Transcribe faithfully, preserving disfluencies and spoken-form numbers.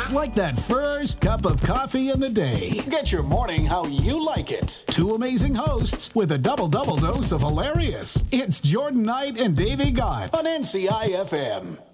Like that first cup of coffee in the day. Get your morning how you like it. Two amazing hosts with a double-double dose of hilarious. It's Jordan Knight and Davey Gott on N C I F M.